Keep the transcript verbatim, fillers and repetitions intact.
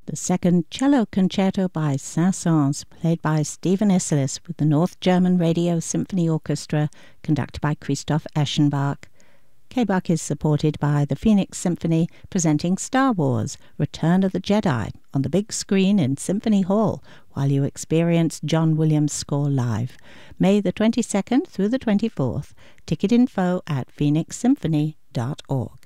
The second cello concerto by Saint-Saëns, played by Stephen Isserlis with the North German Radio Symphony Orchestra, conducted by Christoph Eschenbach. K-Bach is supported by the Phoenix Symphony, presenting Star Wars: Return of the Jedi on the big screen in Symphony Hall while you experience John Williams' score live. May the twenty-second through the twenty-fourth. Ticket info at phoenix symphony dot org.